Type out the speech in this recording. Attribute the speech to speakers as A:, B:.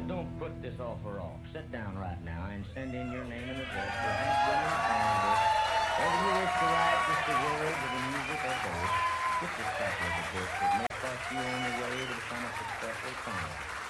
A: don't put this offer off. Sit down right now and send in your name and address for Hank Williams Calendar. Whether you wish to write just the words of the music or both, just a sample of the book that may start you on the way to become a successful singer.